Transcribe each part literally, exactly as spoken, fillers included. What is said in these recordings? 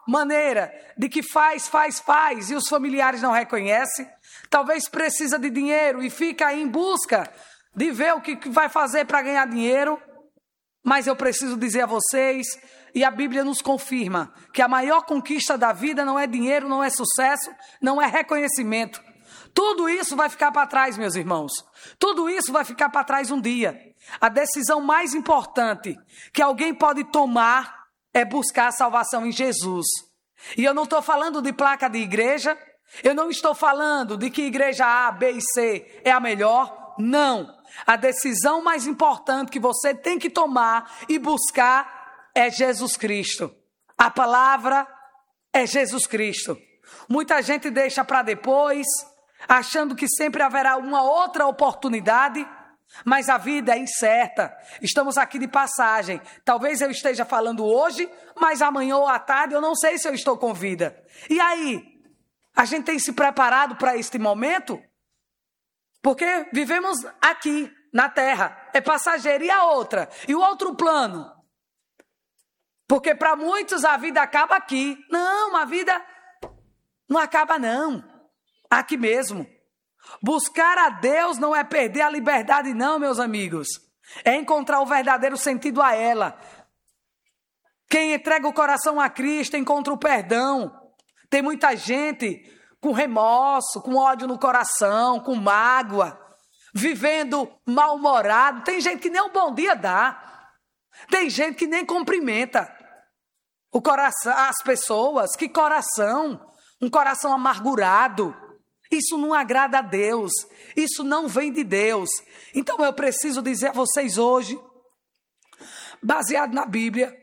maneira de que faz, faz, faz e os familiares não reconhecem. Talvez precisa de dinheiro e fica aí em busca de ver o que vai fazer para ganhar dinheiro. Mas eu preciso dizer a vocês, e a Bíblia nos confirma, que a maior conquista da vida não é dinheiro, não é sucesso, não é reconhecimento. Tudo isso vai ficar para trás, meus irmãos. Tudo isso vai ficar para trás um dia. A decisão mais importante que alguém pode tomar é buscar a salvação em Jesus. E eu não estou falando de placa de igreja, eu não estou falando de que igreja A, B e C é a melhor, não. A decisão mais importante que você tem que tomar e buscar é Jesus Cristo. A palavra é Jesus Cristo. Muita gente deixa para depois, achando que sempre haverá uma outra oportunidade, mas a vida é incerta. Estamos aqui de passagem. Talvez eu esteja falando hoje, mas amanhã ou à tarde eu não sei se eu estou com vida. E aí? A gente tem se preparado para este momento? Porque vivemos aqui, na terra, é passageiro. E a outra? E o outro plano? Porque para muitos a vida acaba aqui. Não, a vida não acaba não. Aqui mesmo. Buscar a Deus não é perder a liberdade não, meus amigos. É encontrar o verdadeiro sentido a ela. Quem entrega o coração a Cristo encontra o perdão. Tem muita gente com remorso, com ódio no coração, com mágoa, vivendo mal-humorado. Tem gente que nem um bom dia dá. Tem gente que nem cumprimenta o coração, as pessoas. Que coração? Um coração amargurado. Isso não agrada a Deus. Isso não vem de Deus. Então eu preciso dizer a vocês hoje, baseado na Bíblia,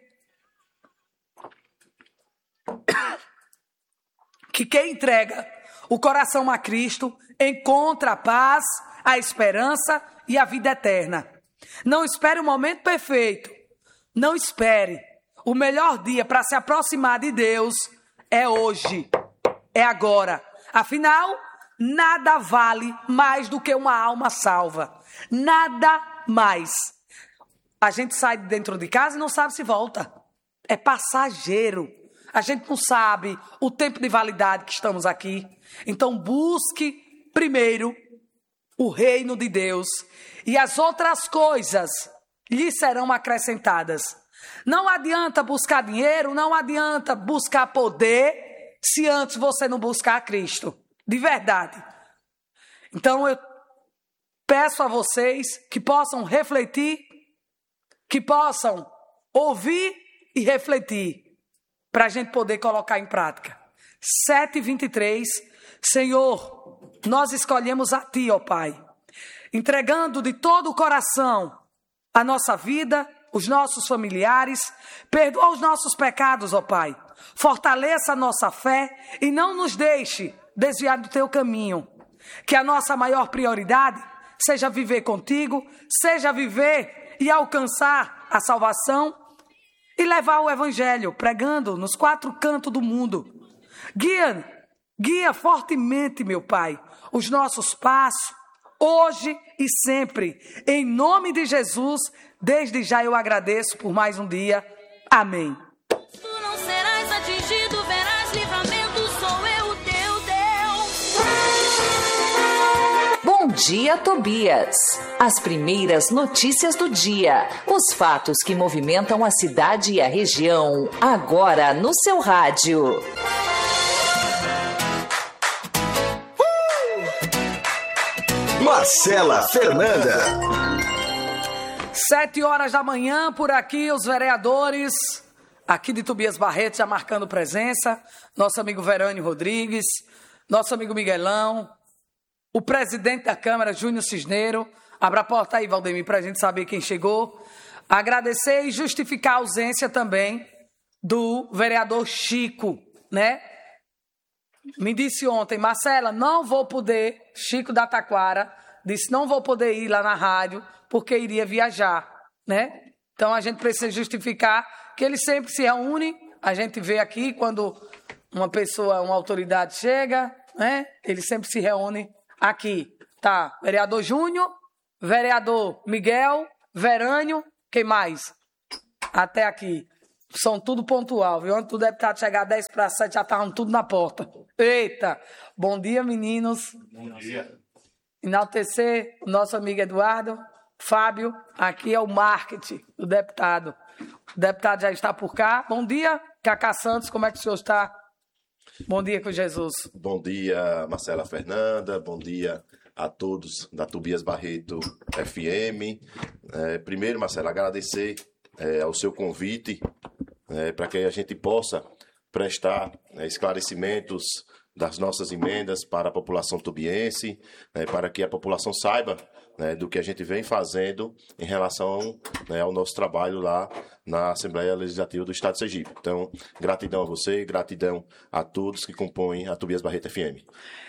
que quem entrega o coração a Cristo encontra a paz, a esperança e a vida eterna. Não espere o momento perfeito. Não espere. O melhor dia para se aproximar de Deus é hoje. É agora. Afinal, nada vale mais do que uma alma salva. Nada mais. A gente sai de dentro de casa e não sabe se volta. É passageiro. A gente não sabe o tempo de validade que estamos aqui. Então busque primeiro o reino de Deus e as outras coisas lhe serão acrescentadas. Não adianta buscar dinheiro, não adianta buscar poder se antes você não buscar a Cristo. De verdade. Então eu peço a vocês que possam refletir, que possam ouvir e refletir, para a gente poder colocar em prática. sete e vinte e três, Senhor, nós escolhemos a Ti, ó Pai, entregando de todo o coração a nossa vida, os nossos familiares, perdoa os nossos pecados, ó Pai, fortaleça a nossa fé e não nos deixe desviar do Teu caminho. Que a nossa maior prioridade seja viver contigo, seja viver e alcançar a salvação e levar o Evangelho, pregando nos quatro cantos do mundo. Guia, guia fortemente, meu Pai, os nossos passos, hoje e sempre. Em nome de Jesus, desde já eu agradeço por mais um dia. Amém. Tu não serás atingido, verás livramento, sou eu o teu Deus. Bom dia, Tobias. As primeiras notícias do dia. Os fatos que movimentam a cidade e a região. Agora no seu rádio. Marcela Fernanda. Sete horas da manhã, por aqui, os vereadores aqui de Tobias Barreto já marcando presença. Nosso amigo Verânio Rodrigues, nosso amigo Miguelão, o presidente da Câmara, Júnior Cisneiro. Abra a porta aí, Valdemir, para a gente saber quem chegou. Agradecer e justificar a ausência também do vereador Chico, né? Me disse ontem, Marcela, não vou poder, Chico da Taquara, disse, não vou poder ir lá na rádio, porque iria viajar, né? Então a gente precisa justificar que ele sempre se reúne, a gente vê aqui quando uma pessoa, uma autoridade chega, né? Ele sempre se reúne aqui. Tá, vereador Júnior, vereador Miguel, Verânio, quem mais? Até aqui. São tudo pontual, viu? Antes do deputado chegar dez para sete, já estavam tudo na porta. Eita! Bom dia, meninos. Bom dia. Enaltecer o nosso amigo Eduardo. Fábio, aqui é o marketing do deputado. O deputado já está por cá. Bom dia, Cacá Santos, como é que o senhor está? Bom dia com Jesus. Bom dia, Marcela Fernanda. Bom dia a todos da Tobias Barreto F M. É, primeiro, Marcela, agradecer é, ao seu convite é, para que a gente possa prestar é, esclarecimentos das nossas emendas para a população tubiense, é, para que a população saiba né, do que a gente vem fazendo em relação né, ao nosso trabalho lá na Assembleia Legislativa do Estado de Sergipe. Então, gratidão a você, gratidão a todos que compõem a Tobias Barreto F M.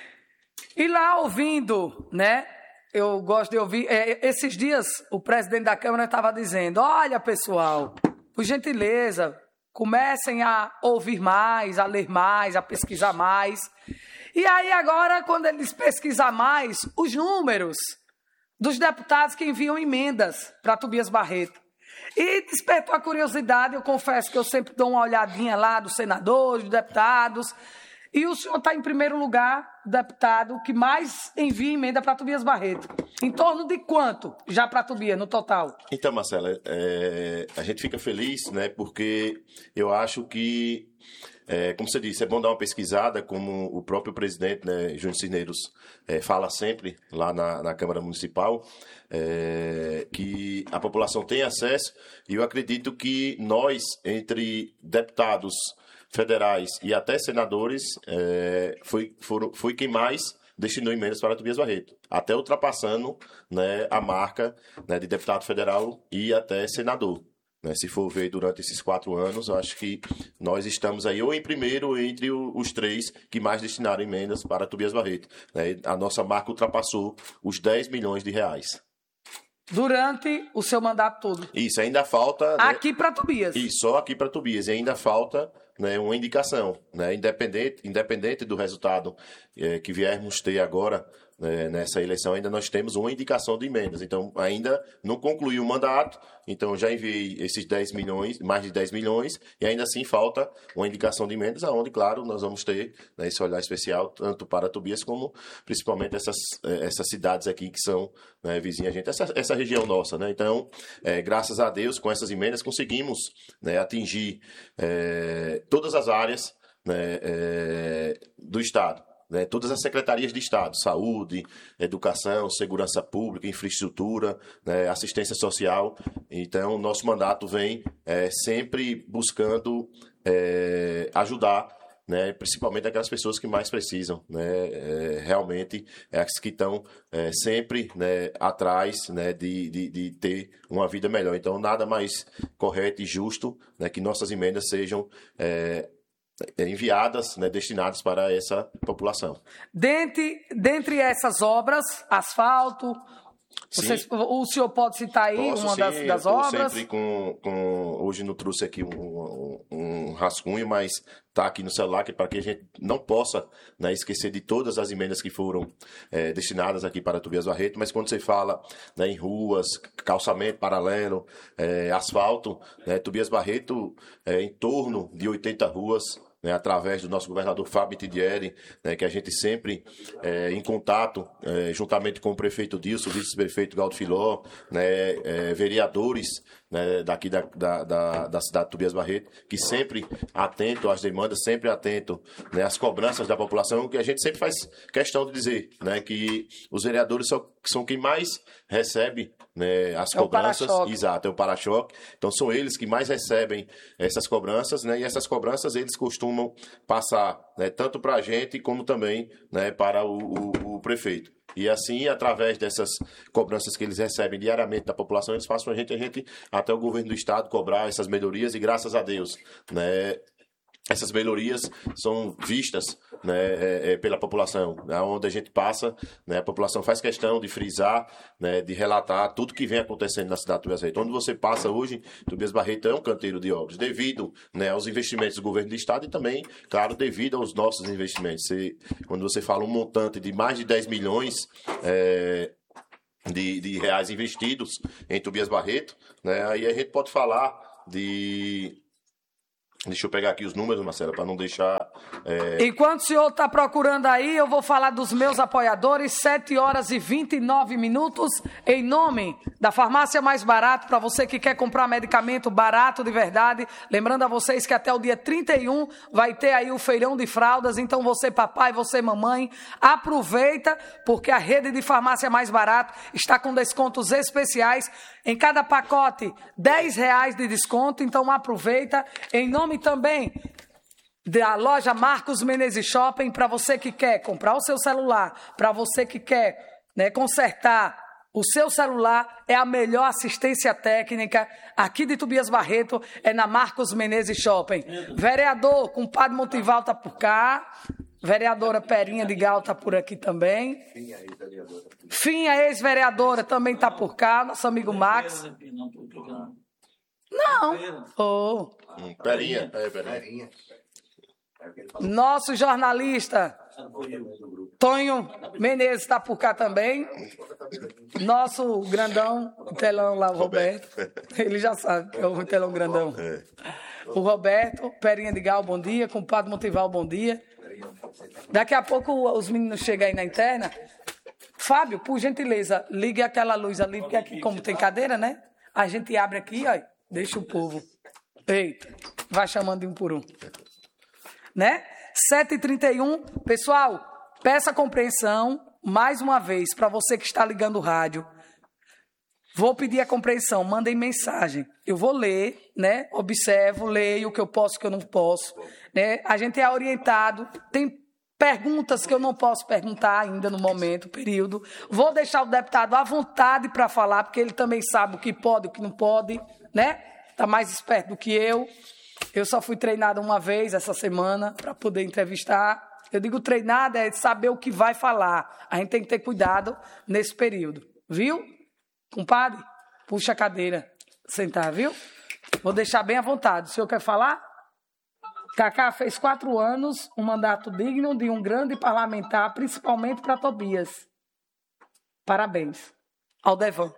E lá ouvindo, né? Eu gosto de ouvir. É, esses dias o presidente da Câmara estava dizendo: olha, pessoal, por gentileza, comecem a ouvir mais, a ler mais, a pesquisar mais. E aí agora, quando ele diz pesquisar mais, os números dos deputados que enviam emendas para Tobias Barreto. E despertou a curiosidade, eu confesso que eu sempre dou uma olhadinha lá dos senadores, dos deputados. E o senhor está em primeiro lugar, deputado, que mais envia emenda para Tobias Barreto. Em torno de quanto já para Tobias, no total? Então, Marcela, é, a gente fica feliz, né, porque eu acho que, é, como você disse, é bom dar uma pesquisada, como o próprio presidente, né, Júnior Cisneros, é, fala sempre lá na, na Câmara Municipal, é, que a população tem acesso, e eu acredito que nós, entre deputados federais e até senadores, é, foi, foram, foi quem mais destinou emendas para Tobias Barreto, até ultrapassando né, a marca né, de deputado federal e até senador. Né? Se for ver durante esses quatro anos, eu acho que nós estamos aí ou em primeiro ou entre o, os três que mais destinaram emendas para Tobias Barreto. Né? A nossa marca ultrapassou os dez milhões de reais. Durante o seu mandato todo? Isso, ainda falta... Né? Aqui para Tobias? Isso, só aqui para Tobias. E ainda falta... Né, uma indicação, né, independente, independente do resultado é, que viermos ter agora né, nessa eleição, ainda nós temos uma indicação de emendas. Então, ainda não concluiu o mandato, então já enviei esses dez milhões, mais de dez milhões, e ainda assim falta uma indicação de emendas, onde, claro, nós vamos ter né, esse olhar especial, tanto para Tobias como principalmente essas, essas cidades aqui que são né, vizinhas a gente, essa, essa região nossa. Né? Então, é, graças a Deus, com essas emendas, conseguimos né, atingir é, todas as áreas né, é, do Estado. Né, todas as secretarias de Estado, saúde, educação, segurança pública, infraestrutura, né, assistência social. Então, nosso mandato vem é, sempre buscando é, ajudar, né, principalmente aquelas pessoas que mais precisam. Né, é, realmente, é as que estão é, sempre né, atrás né, de, de, de ter uma vida melhor. Então, nada mais correto e justo né, que nossas emendas sejam... É, enviadas, né, destinadas para essa população. Dentre, dentre essas obras, asfalto, vocês, o senhor pode citar aí Posso, uma sim, das, das eu obras? Sempre com, com, hoje não trouxe aqui um, um, um rascunho, mas está aqui no celular, que para que a gente não possa né, esquecer de todas as emendas que foram é, destinadas aqui para Tobias Barreto, mas quando você fala né, em ruas, calçamento paralelo, é, asfalto, né, Tobias Barreto é em torno de oitenta ruas, né, através do nosso governador Fábio Tidieri, né, que a gente sempre é, em contato, é, juntamente com o prefeito Dilson, o vice-prefeito Galdo Filó, né, é, vereadores né, daqui da, da, da, da cidade de Tobias Barreto, que sempre atento às demandas, sempre atento né, às cobranças da população, que a gente sempre faz questão de dizer né, que os vereadores são, são quem mais recebe né, as é cobranças. O Exato, é o para-choque. Então são eles que mais recebem essas cobranças, né, e essas cobranças eles costumam passar né, tanto para a gente como também né, para o, o, o prefeito. E assim, através dessas cobranças que eles recebem diariamente da população, eles passam a gente, a gente até o governo do estado cobrar essas melhorias e graças a Deus, né, essas melhorias são vistas né, é, é, pela população, né, onde a gente passa, né, a população faz questão de frisar, né, de relatar tudo que vem acontecendo na cidade de Tobias Barreto. Onde você passa hoje, Tobias Barreto é um canteiro de obras, devido né, aos investimentos do governo do estado e também, claro, devido aos nossos investimentos. Você, quando você fala um montante de mais de dez milhões... É, De, de reais investidos em Tobias Barreto, né? Aí a gente pode falar de Deixa eu pegar aqui os números, Marcela, para não deixar... É... Enquanto o senhor está procurando aí, eu vou falar dos meus apoiadores, sete horas e vinte e nove minutos, em nome da Farmácia Mais Barato, para você que quer comprar medicamento barato de verdade. Lembrando a vocês que até o dia trinta e um vai ter aí o feirão de fraldas, então você papai, você mamãe, aproveita, porque a rede de Farmácia Mais Barato está com descontos especiais. Em cada pacote, dez reais de desconto, então aproveita. Em nome também da loja Marcos Menezes Shopping, para você que quer comprar o seu celular, para você que quer, né, consertar o seu celular, é a melhor assistência técnica aqui de Tobias Barreto, é na Marcos Menezes Shopping. Vereador, compadre Montival está por cá. Vereadora Perinha de Gal está por aqui também. Finha, ex-vereadora, também está por cá. Nosso amigo Max. Não. Oh. Hum, Perinha. É, Perinha. Nosso jornalista Tonho Menezes está por cá também. Nosso grandão, o telão lá, o Roberto. Ele já sabe que é o telão grandão. O Roberto, Perinha de Gal, bom dia. Compadre Montival, bom dia. Daqui a pouco os meninos chegam aí na interna. Fábio, por gentileza, ligue aquela luz ali, porque aqui, como tem cadeira, né? A gente abre aqui, ó, deixa o povo. Eita, vai chamando de um por um. Né? sete e trinta e um. Pessoal, peça compreensão, mais uma vez, para você que está ligando o rádio. Vou pedir a compreensão, mandem mensagem. Eu vou ler, né? Observo, leio o que eu posso, o que eu não posso. Né? A gente é orientado, tem perguntas que eu não posso perguntar ainda no momento, período. Vou deixar o deputado à vontade para falar, porque ele também sabe o que pode e o que não pode, né? Está mais esperto do que eu. Eu só fui treinada uma vez essa semana para poder entrevistar. Eu digo treinada é saber o que vai falar. A gente tem que ter cuidado nesse período, viu? Compadre, puxa a cadeira, sentar, viu? Vou deixar bem à vontade. O senhor quer falar? Cacá fez quatro anos, um mandato digno de um grande parlamentar, principalmente para Tobias. Parabéns. Aldevan.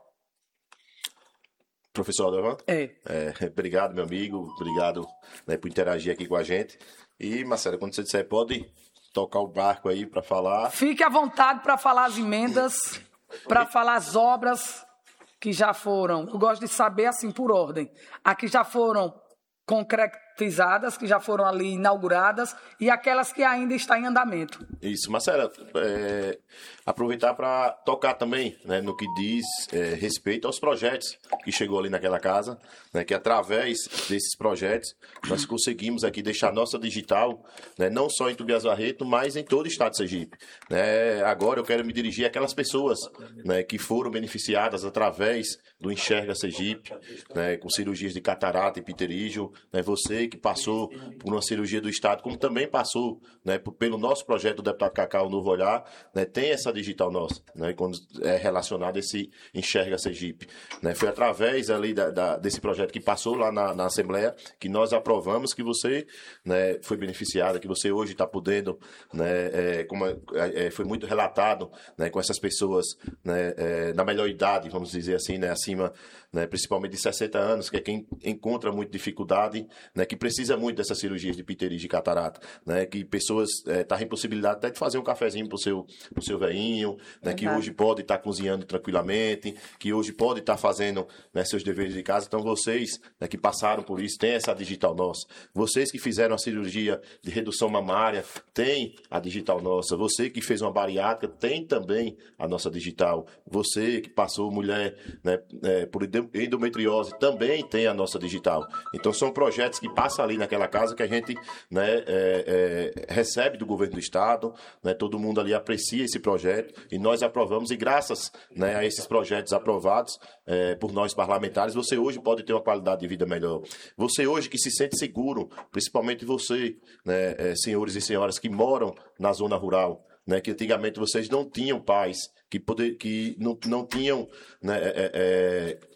Professor Aldevan? É. é. Obrigado, meu amigo. Obrigado, né, por interagir aqui com a gente. E, Marcela, quando você disser, pode tocar o barco aí para falar. Fique à vontade para falar as emendas, para falar as obras que já foram, eu gosto de saber assim por ordem, a que já foram concretizadas, que já foram ali inauguradas e aquelas que ainda estão em andamento. Isso, Marcela, é, aproveitar para tocar também, né, no que diz é, respeito aos projetos que chegou ali naquela casa, né, que através desses projetos nós conseguimos aqui deixar nossa digital, né, não só em Tobias Barreto, mas em todo o estado de Sergipe. Né? Agora eu quero me dirigir àquelas pessoas, né, que foram beneficiadas através do Enxerga Sergipe, né, com cirurgias de catarata e pterígio, né, você que passou por uma cirurgia do estado, como também passou, né, pelo nosso projeto do deputado Cacá, o Novo Olhar, né, tem essa digital nossa, né, quando é relacionado a esse Enxerga Sergipe. Né, foi através ali da, da, desse projeto que passou lá na, na Assembleia que nós aprovamos que você, né, foi beneficiada, que você hoje está podendo, né, é, como é, foi muito relatado, né, com essas pessoas, né, é, na melhor idade, vamos dizer assim, né, acima, né, principalmente de sessenta anos, que é quem encontra muita dificuldade, né, que precisa muito dessas cirurgias de pterígio e catarata, né, que pessoas estão é, tá em possibilidade até de fazer um cafezinho pro seu, pro seu velhinho, né, que hoje pode estar tá cozinhando tranquilamente, que hoje pode estar tá fazendo, né, seus deveres de casa. Então vocês, né, que passaram por isso, têm essa digital nossa. Vocês que fizeram a cirurgia de redução mamária, tem a digital nossa. Você que fez uma bariátrica, tem também a nossa digital. Você que passou mulher, né, é, por endometriose, também tem a nossa digital. Então são projetos que passam ali naquela casa que a gente, né, é, é, recebe do governo do estado, né, todo mundo ali aprecia esse projeto e nós aprovamos, e graças, né, a esses projetos aprovados é, por nós parlamentares, você hoje pode ter uma qualidade de vida melhor. Você hoje que se sente seguro, principalmente você, né, é, senhores e senhoras que moram na zona rural, né, que antigamente vocês não tinham pais, que, poder, que não, não tinham, né, é, é,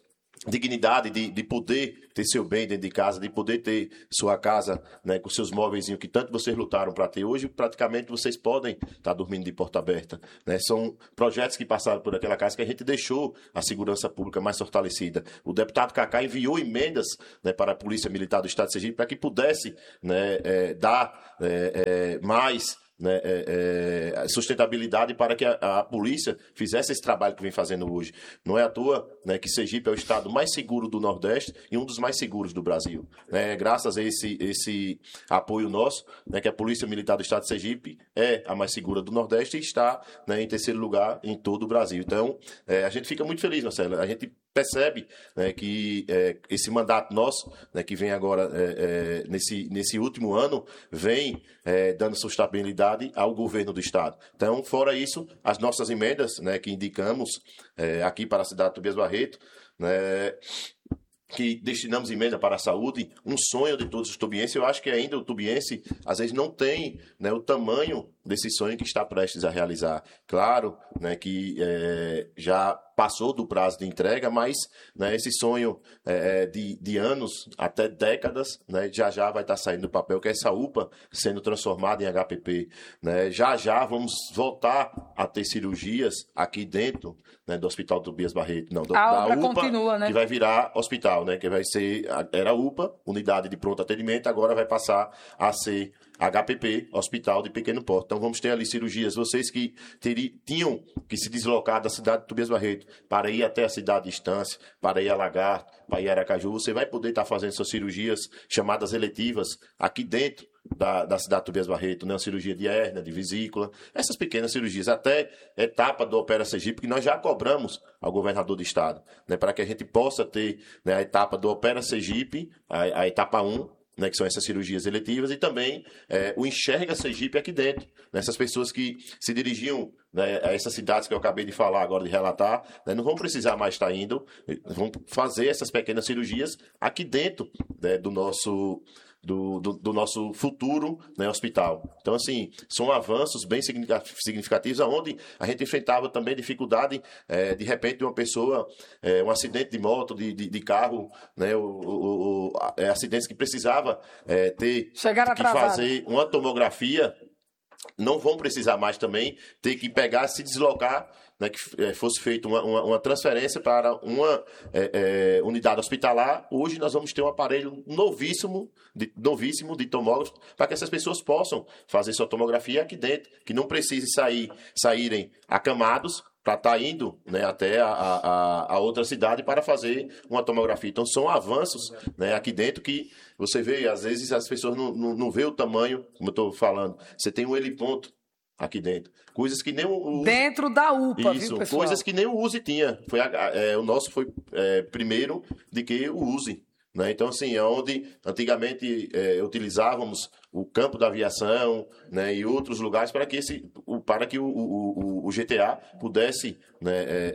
dignidade de, de poder ter seu bem dentro de casa, de poder ter sua casa, né, com seus móveis que tanto vocês lutaram para ter. Hoje, praticamente, vocês podem estar dormindo de porta aberta. Né? São projetos que passaram por aquela casa que a gente deixou a segurança pública mais fortalecida. O deputado Cacá enviou emendas, né, para a Polícia Militar do Estado de Sergipe para que pudesse, né, é, dar é, é, mais... Né, é, é, sustentabilidade para que a, a polícia fizesse esse trabalho que vem fazendo hoje. Não é à toa, né, que Sergipe é o estado mais seguro do Nordeste e um dos mais seguros do Brasil. Né, graças a esse, esse apoio nosso, né, que a Polícia Militar do Estado de Sergipe é a mais segura do Nordeste e está, né, em terceiro lugar em todo o Brasil. Então, é, a gente fica muito feliz, Marcelo. A gente percebe, né, que é, esse mandato nosso, né, que vem agora é, é, nesse, nesse último ano, vem é, dando sustentabilidade ao governo do Estado. Então, fora isso, as nossas emendas, né, que indicamos é, aqui para a cidade de Tobias Barreto, né, que destinamos emenda para a saúde, um sonho de todos os tubienses. Eu acho que ainda o tubiense, às vezes, não tem, né, o tamanho desse sonho que está prestes a realizar. Claro, né, que é, já passou do prazo de entrega, mas, né, esse sonho é, de, de anos, até décadas, né, já já vai estar saindo do papel, que é essa U P A sendo transformada em H P P. Né? Já já vamos voltar a ter cirurgias aqui dentro, né, do Hospital Tobias Barreto. Não, do, a da obra U P A, continua, né? que vai virar hospital, né, que vai ser, era U P A, Unidade de Pronto Atendimento, agora vai passar a ser H P P, Hospital de Pequeno Porte. Então vamos ter ali cirurgias. Vocês que teri, tinham que se deslocar da cidade de Tobias Barreto para ir até a cidade de Estância, para ir a Lagarto, para ir a Aracaju, você vai poder estar fazendo suas cirurgias chamadas eletivas aqui dentro da, da cidade de Tobias Barreto, né? Uma cirurgia de hérnia, de vesícula, essas pequenas cirurgias, até etapa do Opera Sergipe, que nós já cobramos ao governador do estado, né? Para que a gente possa ter, né, a etapa do Opera Sergipe, a, a etapa um, né, que são essas cirurgias eletivas, e também é, o Enxerga Sergipe aqui dentro. Né, essas pessoas que se dirigiam, né, a essas cidades que eu acabei de falar agora, de relatar, né, não vão precisar mais estar indo, vão fazer essas pequenas cirurgias aqui dentro, né, do nosso... Do, do, do nosso futuro, né, hospital. Então, assim, são avanços bem significativos, onde a gente enfrentava também dificuldade, é, de repente, de uma pessoa, é, um acidente de moto, de, de, de carro, né, o, o, o, é, acidentes que precisava é, ter Chegar que fazer uma tomografia, não vão precisar mais também ter que pegar, se deslocar, né, que é, fosse feita uma, uma, uma transferência para uma é, é, unidade hospitalar. Hoje nós vamos ter um aparelho novíssimo de, novíssimo de tomógrafo para que essas pessoas possam fazer sua tomografia aqui dentro, que não precise sair, saírem acamados para estar indo, né, até a, a, a outra cidade para fazer uma tomografia. Então, são avanços, né, aqui dentro que você vê, às vezes as pessoas não, não, não vê o tamanho, como eu estou falando. Você tem um heliponto aqui dentro. Coisas que nem o U Z I... Dentro da U P A, Isso, viu, pessoal? coisas que nem o U Z I tinha. Foi a, é, o nosso foi é, primeiro de que o U Z I. Né? Então, assim, é onde antigamente é, utilizávamos o campo da aviação, né, e outros lugares para que, esse, o, para que o, o, o, o G T A pudesse, né, é,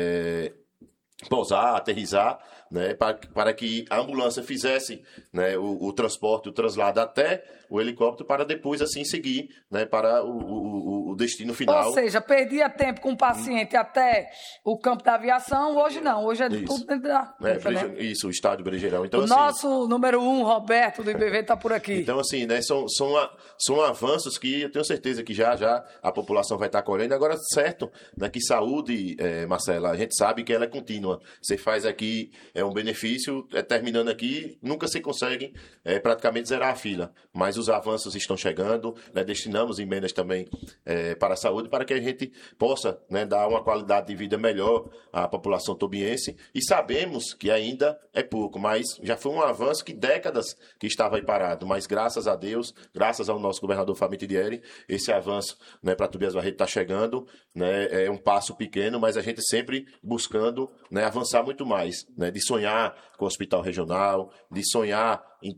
é, pousar, aterrissar, né, para, para que a ambulância fizesse, né, o, o transporte, o traslado até o helicóptero, para depois assim seguir, né, para o, o, o destino final. Ou seja, perdia tempo com o paciente hum. até o campo da aviação. Hoje não, hoje é isso. tudo dentro da... É, Breje... Isso, o estádio Brejeirão. Então, o assim, nosso número um, Roberto, do I B V, está por aqui. Então, assim, né, são, são, são avanços que eu tenho certeza que já, já a população vai estar colhendo. Agora, certo, né, que saúde, é, Marcela, a gente sabe que ela é contínua. Você faz aqui é um benefício, é, terminando aqui, nunca se consegue é, praticamente zerar a fila. Mas os avanços estão chegando, né, destinamos emendas também é, para a saúde, para que a gente possa, né, dar uma qualidade de vida melhor à população tobiense. E sabemos que ainda é pouco, mas já foi um avanço que décadas que estava aí parado. Mas graças a Deus, graças ao nosso governador Fábio Tidieri, esse avanço, né, para Tobias Barreto está chegando, né, é um passo pequeno, mas a gente sempre buscando, né, avançar muito mais, né, de sonhar com o hospital regional, de sonhar em ter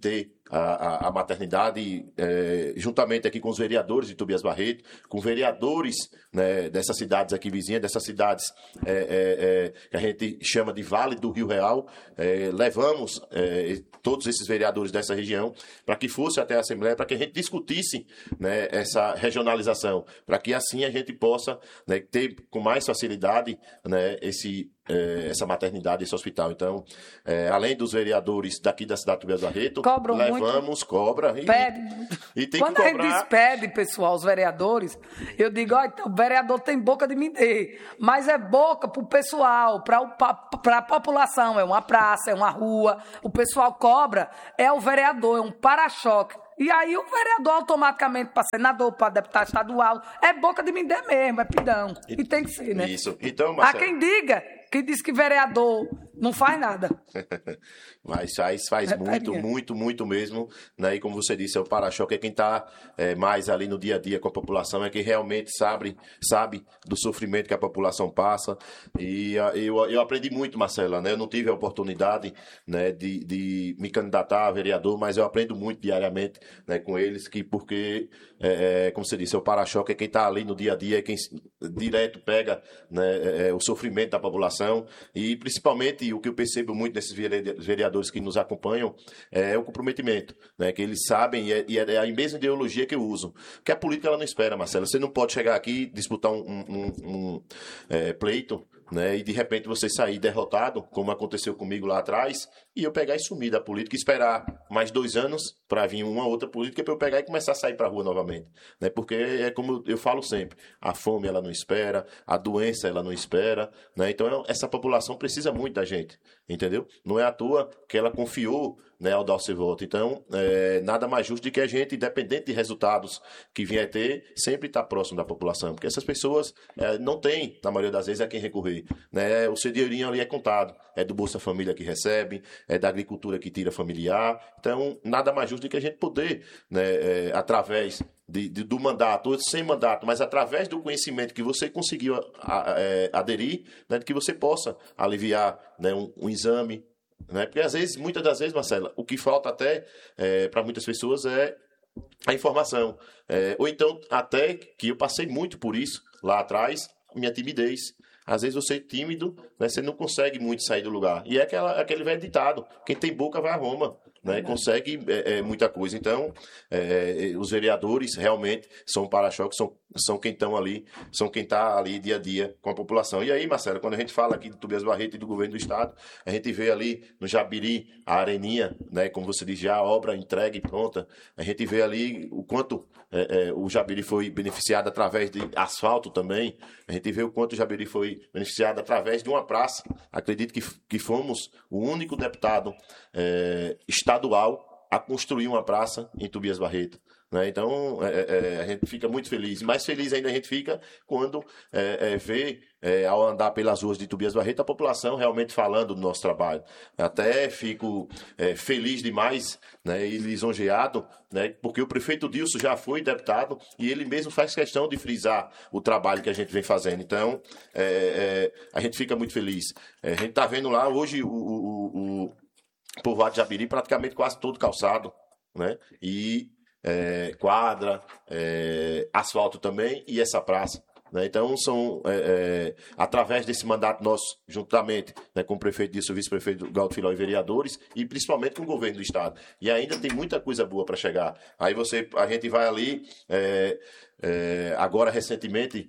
a, a, a maternidade, é, juntamente aqui com os vereadores de Tobias Barreto, com vereadores, né, dessas cidades aqui vizinhas, dessas cidades é, é, é, que a gente chama de Vale do Rio Real, é, levamos é, todos esses vereadores dessa região para que fosse até a Assembleia, para que a gente discutisse, né, essa regionalização, para que assim a gente possa, né, ter com mais facilidade, né, esse, é, essa maternidade, esse hospital. Então, é, além dos vereadores daqui da cidade de Tobias Barreto, Cobram levamos, muito. cobra e, Pede. e tem Quando que a gente cobrar. despede, pessoal, os vereadores, eu digo, ó, então, o vereador tem boca de meter, mas é boca pro pessoal, para a população, é uma praça, é uma rua, o pessoal cobra, é o vereador, é um para-choque. E aí o vereador automaticamente para senador, para deputado estadual, é boca de meter mesmo, é pidão. E, e tem que ser, né? Isso. Então, Há Marcelo, quem diga que diz que vereador não faz nada. Mas faz, faz É, muito, Parinha. muito, muito mesmo, né? E como você disse, é o para-choque, é quem está é, mais ali no dia a dia com a população, é quem realmente sabe, sabe do sofrimento que a população passa. E ah, eu, eu aprendi muito, Marcela, né? Eu não tive a oportunidade, né, de, de me candidatar a vereador, mas eu aprendo muito diariamente, né, com eles, que porque, é, é, como você disse, é o para-choque, é quem está ali no dia a dia, é quem direto pega, né, é, é, o sofrimento da população. E principalmente o que eu percebo muito nesses vereadores que nos acompanham é o comprometimento, né, que eles sabem, e é, e é a mesma ideologia que eu uso. Porque a política ela não espera, Marcelo. Você não pode chegar aqui e disputar um, um, um, um é, pleito, né, e de repente você sair derrotado, como aconteceu comigo lá atrás, e eu pegar e sumir da política, e esperar mais dois anos para vir uma outra política para eu pegar e começar a sair para a rua novamente, né? Porque é como eu falo sempre, a fome ela não espera, a doença ela não espera, né? Então essa população precisa muito da gente, entendeu? Não é à toa que ela confiou, né, ao dar o seu voto. Então, é, nada mais justo do que a gente, independente de resultados que vier a ter, sempre estar próximo da população, porque essas pessoas é, não têm, na maioria das vezes, a quem recorrer, né? O seu dinheirinho ali é contado, é do Bolsa Família que recebe, é da agricultura que tira familiar. Então, nada mais justo do que a gente poder, né, é, através de, de, do mandato, ou sem mandato, mas através do conhecimento que você conseguiu a, a, é, aderir, né, que você possa aliviar, né, um, um exame, né? Porque às vezes, muitas das vezes, Marcela, o que falta até é, para muitas pessoas é a informação. É, ou então, até que eu passei muito por isso lá atrás, minha timidez. Às vezes você é tímido, né, você não consegue muito sair do lugar. E é aquela, aquele velho ditado, quem tem boca vai a Roma, né, consegue é, é, muita coisa. Então, é, os vereadores realmente são para-choque, são, são quem estão ali, são quem está ali dia a dia com a população. E aí, Marcelo, quando a gente fala aqui de Tobias Barreto e do governo do estado, a gente vê ali no Jabiri a areninha, né, como você diz, já a obra entregue e pronta. A gente vê ali o quanto é, é, o Jabiri foi beneficiado através de asfalto também. A gente vê o quanto o Jabiri foi beneficiado através de uma praça. Acredito que, que fomos o único deputado é, estadual a construir uma praça em Tobias Barreto, né? Então, é, é, a gente fica muito feliz. Mais feliz ainda a gente fica quando é, é, vê, é, ao andar pelas ruas de Tobias Barreto, a população realmente falando do nosso trabalho. Até fico é, feliz demais, né, e lisonjeado, né, porque o prefeito Dilson já foi deputado e ele mesmo faz questão de frisar o trabalho que a gente vem fazendo. Então, é, é, a gente fica muito feliz. É, a gente está vendo lá hoje o, o, o povoado de Jabiri praticamente quase todo calçado, né? E é, quadra, é, asfalto também e essa praça, né? Então, são, é, é, através desse mandato nosso, juntamente, né, com o prefeito disso, o vice-prefeito Galdo Filó e vereadores, e principalmente com o governo do estado. E ainda tem muita coisa boa para chegar. Aí você, a gente vai ali, é, é, agora recentemente,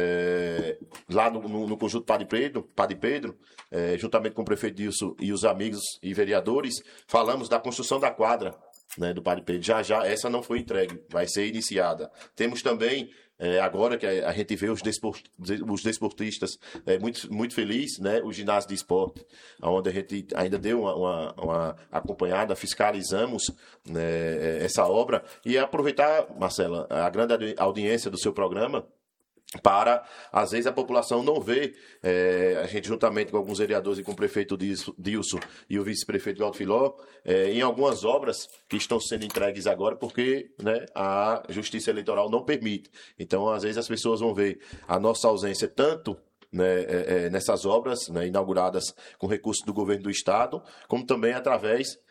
É, lá no, no, no conjunto Padre Pedro, Padre Pedro é, juntamente com o prefeito Dilson e os amigos e vereadores, falamos da construção da quadra, né, do Padre Pedro. Já já essa não foi entregue, vai ser iniciada. Temos também é, agora que a, a gente vê os, desport, os desportistas é, muito, muito felizes, né, o ginásio de esporte, onde a gente ainda deu uma, uma, uma acompanhada, fiscalizamos, né, essa obra. E aproveitar, Marcela, a grande audiência do seu programa para, às vezes, a população não vê, é, a gente juntamente com alguns vereadores e com o prefeito Dilson e o vice-prefeito Galdo Filó, é, em algumas obras que estão sendo entregues agora, porque, né, a justiça eleitoral não permite. Então, às vezes, as pessoas vão ver a nossa ausência tanto, né, é, é, nessas obras, né, inauguradas com recursos do governo do estado, como também através,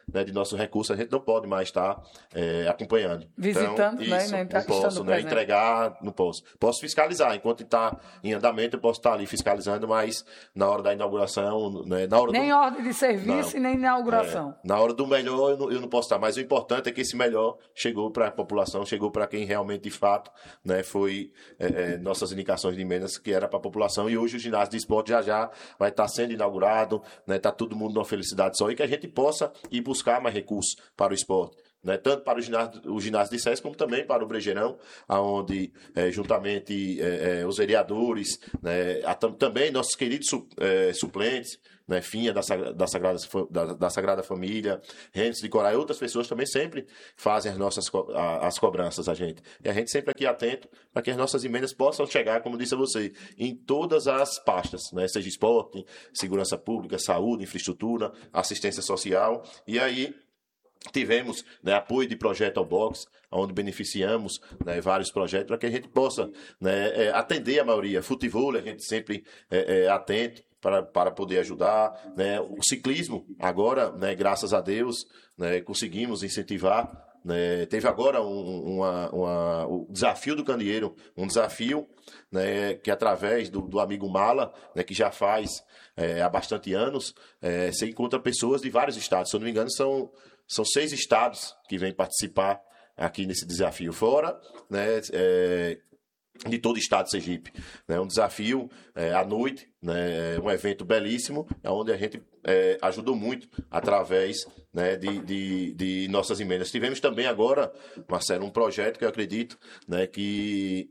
né, de nossos recursos, a gente não pode mais estar é, acompanhando. Visitando, então, né? Isso, Nem tá não posso, estando né? presente. Entregar, não posso. Posso fiscalizar, enquanto está em andamento, eu posso estar ali fiscalizando, mas na hora da inauguração, né? na hora Nem do... ordem de serviço Não. e nem inauguração. É, na hora do melhor, eu não, eu não posso estar, mas o importante é que esse melhor chegou para a população, chegou para quem realmente, de fato, né, foi é, é, nossas indicações de emendas, que era para a população, e hoje o ginásio de esporte já já vai estar sendo inaugurado, né, tá todo mundo numa felicidade só, e que a gente possa ir buscar mais recursos para o esporte. Né, tanto para o ginásio, o ginásio de SESC, como também para o Brejeirão, onde, é, juntamente, é, é, os vereadores, né, a, também nossos queridos su, é, suplentes, né, Finha da, da, Sagrada, da, da Sagrada Família, Rennes de Corai, outras pessoas também sempre fazem as nossas a, as cobranças a gente. E a gente sempre aqui atento para que as nossas emendas possam chegar, como disse a você, em todas as pastas, né, seja esporte, segurança pública, saúde, infraestrutura, assistência social, e aí tivemos, né, apoio de projeto ao box, onde beneficiamos, né, vários projetos para que a gente possa, né, é, atender a maioria. Futebol, a gente sempre é, é atento para, para poder ajudar. Né? O ciclismo, agora, né, graças a Deus, né, conseguimos incentivar. Né? Teve agora um, uma, uma, o desafio do Candeeiro, um desafio, né, que através do, do amigo Mala, né, que já faz é, há bastante anos, é, você encontra pessoas de vários estados. Se eu não me engano, são... São seis estados que vêm participar aqui nesse desafio, fora, né, é, de todo o estado de Sergipe. É um desafio é, à noite, né, um evento belíssimo, onde a gente é, ajudou muito através, né, de, de, de nossas emendas. Tivemos também agora, Marcelo, um projeto que eu acredito, né, que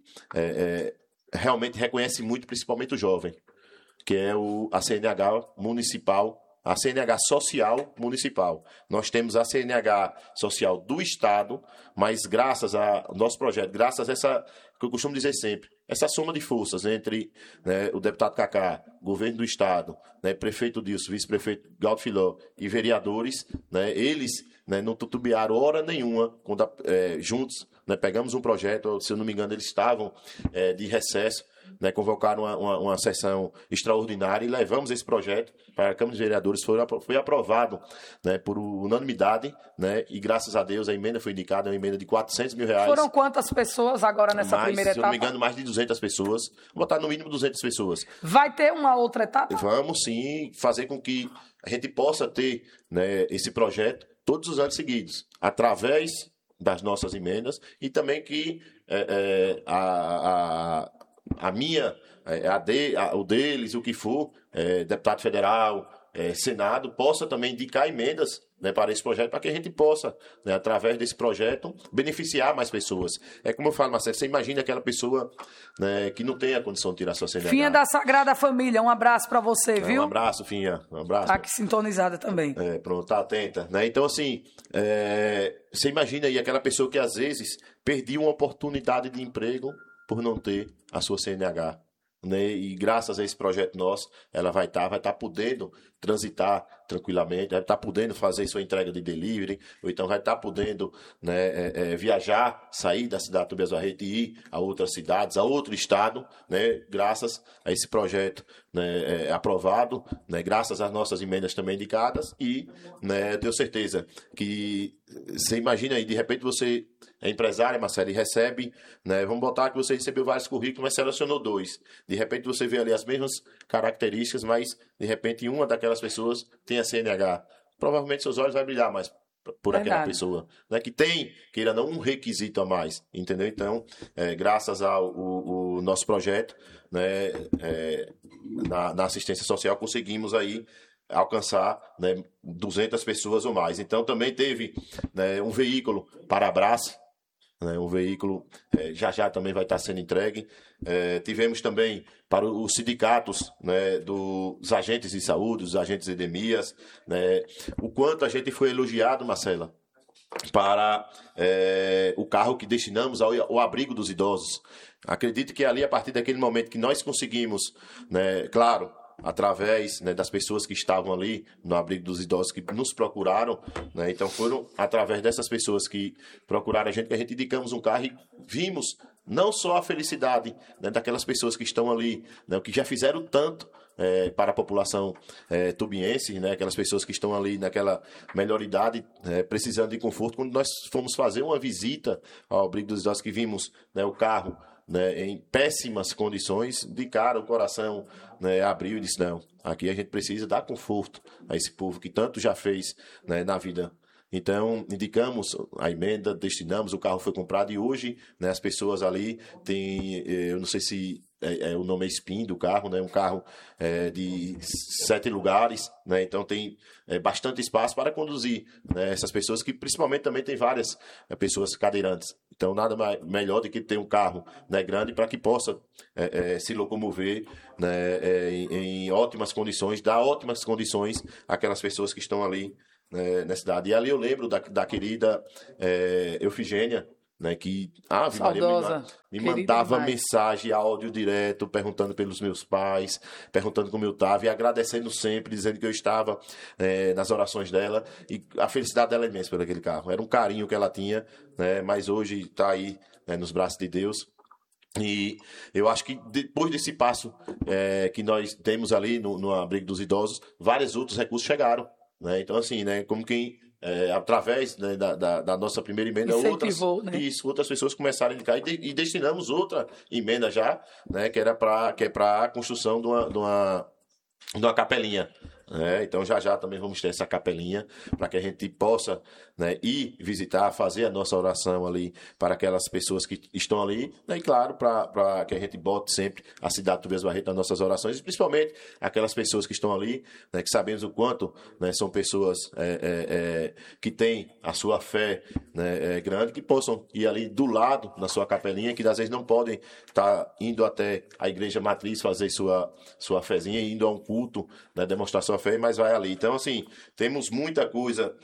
é, é, realmente reconhece muito, principalmente o jovem, que é o, a C N H municipal, a C N H social municipal. Nós temos a C N H social do Estado, mas graças ao nosso projeto, graças a essa, que eu costumo dizer sempre, essa soma de forças entre, né, o deputado Cacá, governo do Estado, né, prefeito Dilson, vice-prefeito Galdo Filó e vereadores, né, eles, né, não tutubiaram hora nenhuma quando, é, juntos, né, pegamos um projeto, se eu não me engano, eles estavam é, de recesso, né, convocaram uma, uma, uma sessão extraordinária e levamos esse projeto para a Câmara de Vereadores, foi, foi aprovado, né, por unanimidade, né, e graças a Deus a emenda foi indicada, uma emenda de quatrocentos mil reais. Foram quantas pessoas agora nessa mais, primeira etapa? Se eu não me engano, mais de duzentas pessoas. Vou botar no mínimo duzentas pessoas. Vai ter uma outra etapa? Vamos sim fazer com que a gente possa ter, né, esse projeto todos os anos seguidos, através das nossas emendas, e também que é, é, a, a, a minha, a de, a, o deles, o que for, é, deputado federal, é, Senado, possa também indicar emendas, né, para esse projeto, para que a gente possa, né, através desse projeto, beneficiar mais pessoas. É como eu falo, Marcelo, você imagina aquela pessoa, né, que não tem a condição de tirar sua C N H. Finha da Sagrada Família, um abraço para você, viu? Um abraço, Finha, um abraço. Tá aqui sintonizada também. É, pronto, tá atenta, né? Então, assim, é, você imagina aí aquela pessoa que às vezes perdia uma oportunidade de emprego por não ter a sua C N H. Né? E graças a esse projeto nosso, ela vai estar vai estar podendo transitar tranquilamente, vai estar podendo fazer sua entrega de delivery, ou então vai estar podendo, né, é, é, viajar, sair da cidade de Tobias Barreto e ir a outras cidades, a outro estado, né, graças a esse projeto, né, é, aprovado, né, graças às nossas emendas também indicadas, e, né, tenho certeza que você imagina aí, de repente você é empresária, Marcelo, e recebe, né, vamos botar que você recebeu vários currículos, mas selecionou dois. De repente você vê ali as mesmas características, mas de repente uma daquelas pessoas tem a C N H. Provavelmente seus olhos vão brilhar mais por Verdade. aquela pessoa, né, que tem, queira não, um requisito a mais, entendeu? Então, é, graças ao o, o nosso projeto, né, é, na, na assistência social, conseguimos aí alcançar, né, duzentas pessoas ou mais. Então, também teve, né, um veículo para abraço, né, um veículo é, já já também vai estar sendo entregue. É, tivemos também para os sindicatos, né, dos agentes de saúde, dos agentes de edemias, né, o quanto a gente foi elogiado, Marcela, para é, o carro que destinamos ao, ao abrigo dos idosos. Acredito que ali, a partir daquele momento que nós conseguimos, né, claro, através, né, das pessoas que estavam ali no abrigo dos idosos, que nos procuraram, né, então foram através dessas pessoas que procuraram a gente, que a gente indicamos um carro e vimos não só a felicidade, né, daquelas pessoas que estão ali, né, que já fizeram tanto é, para a população é, tubiense, né, aquelas pessoas que estão ali naquela melhor idade, é, precisando de conforto. Quando nós fomos fazer uma visita ao abrigo dos idosos, que vimos, né, o carro, né, em péssimas condições, de cara o coração, né, abriu e disse, não, aqui a gente precisa dar conforto a esse povo que tanto já fez, né, na vida. Então, indicamos a emenda, destinamos, o carro foi comprado e hoje, né, as pessoas ali têm, eu não sei se é, é, o nome é Spin do carro, né, um carro é, de sete lugares, né, então tem é, bastante espaço para conduzir, né, essas pessoas que principalmente também tem várias é, pessoas cadeirantes. Então, nada mais, melhor do que ter um carro, né, grande para que possa é, é, se locomover, né, é, em, em ótimas condições, dar ótimas condições àquelas pessoas que estão ali, né, na cidade. E ali eu lembro da, da querida é, Eufigênia, né, que ah, Saudosa, me, me mandava mensagem, áudio direto, perguntando pelos meus pais, perguntando como eu estava e agradecendo sempre, dizendo que eu estava é, nas orações dela. E a felicidade dela é imensa por aquele carro. Era um carinho que ela tinha, né, mas hoje está aí, né, nos braços de Deus. E eu acho que depois desse passo é, que nós temos ali no, no abrigo dos idosos, vários outros recursos chegaram. Né? Então, assim, né, como quem, é, através, né, da, da, da nossa primeira emenda, outras, né? isso, outras pessoas começaram a indicar e, de, e destinamos outra emenda já, né, que, era pra, que é para a construção de uma, de uma, de uma capelinha. Né? Então, já já também vamos ter essa capelinha para que a gente possa, né, ir visitar, fazer a nossa oração ali para aquelas pessoas que estão ali, né? E claro, para que a gente bote sempre a cidade de Tobias Barreto nas nossas orações, e principalmente aquelas pessoas que estão ali, né, que sabemos o quanto, né, são pessoas é, é, é, que têm a sua fé, né, é, grande, que possam ir ali do lado na sua capelinha, que às vezes não podem estar indo até a igreja matriz fazer sua, sua fezinha, indo a um culto, né, demonstrar sua fé, mas vai ali. Então, assim, temos muita coisa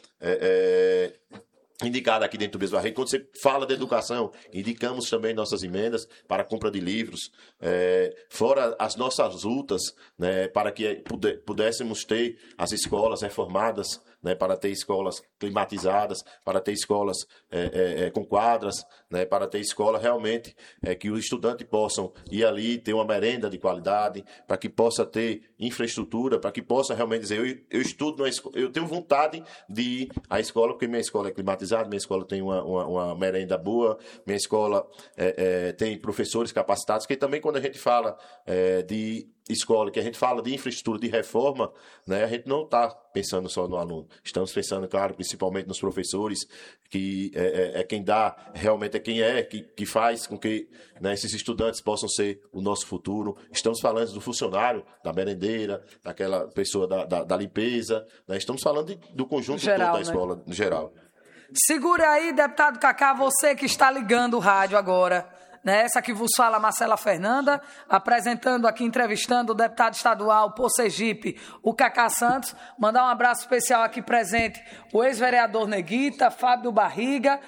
é, é, indicada aqui dentro do Tobias Barreto. Quando você fala de educação, indicamos também nossas emendas para a compra de livros, é, fora as nossas lutas, né, para que pudéssemos ter as escolas reformadas, né, para ter escolas climatizadas, para ter escolas é, é, com quadras, né, para ter escola realmente é, que os estudantes possam ir ali, ter uma merenda de qualidade, para que possa ter infraestrutura, para que possa realmente dizer, eu, eu estudo, na escola, eu tenho vontade de ir à escola, porque minha escola é climatizada, minha escola tem uma, uma, uma merenda boa, minha escola é, é, tem professores capacitados, que também quando a gente fala é, de escola, que a gente fala de infraestrutura, de reforma, né, a gente não está pensando só no aluno. Estamos pensando, claro, principalmente nos professores, que é, é, é quem dá, realmente é quem é, que, que faz com que, né, esses estudantes possam ser o nosso futuro. Estamos falando do funcionário, da merendeira, daquela pessoa da, da, da limpeza, né? Estamos falando de, do conjunto geral, todo da escola, né? No geral. Segura aí, deputado Cacá, você que está ligando o rádio agora. Né? Essa que vos fala, Marcela Fernanda, apresentando aqui, entrevistando o deputado estadual por Sergipe, o Cacá Santos. Mandar um abraço especial aqui presente, o ex-vereador Neguita, Fábio Barriga.